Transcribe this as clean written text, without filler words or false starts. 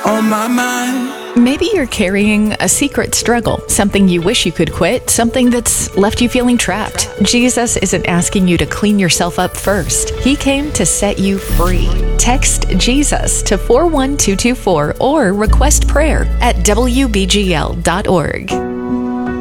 on my mind. Maybe you're carrying a secret struggle, something you wish you could quit, something that's left you feeling trapped. Jesus isn't asking you to clean yourself up first. He came to set you free. Text Jesus to 41224 or request prayer at WBGL.org.